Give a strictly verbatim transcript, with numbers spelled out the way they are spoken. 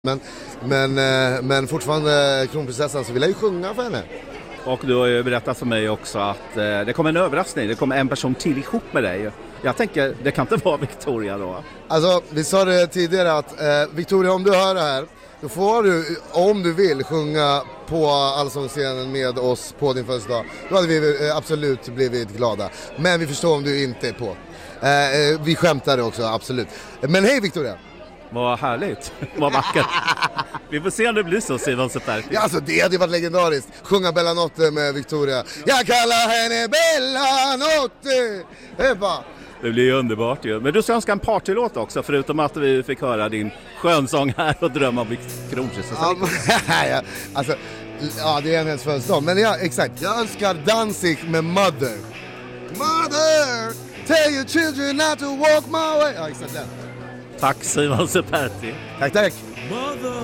Men, men, men fortfarande kronprinsessan, så vill jag ju sjunga för henne. Och du har ju berättat för mig också att eh, det kommer en överraskning. Det kommer en person till ihop med dig. Jag tänker, det kan inte vara Victoria då. Alltså, vi sa det tidigare att eh, Victoria, om du hör det här, då får du, om du vill, sjunga på Allsångsscenen med oss på din födelsedag. Då hade vi eh, absolut blivit glada. Men vi förstår om du inte är på. Eh, vi skämtade också, absolut. Men hej Victoria! Vad härligt, vad vackert. Vi får se om det blir så, Simon Seperti. Ja, alltså det hade varit legendariskt. Sjunga Bella Notte med Victoria. Jag kallar henne Bella Notte. Heppa. Det blir ju underbart ju. Men du ska önska en partylåt också, förutom att vi fick höra din skönsång här och drömma om kronprinsessan. Ja, alltså, ja, det är en hennes födelsedag. Men ja, exakt. Jag önskar Danzig med Mother. Mother, tell your children not to walk my way. Ja, exakt den. Tack Simon Seperti. Tack, tack.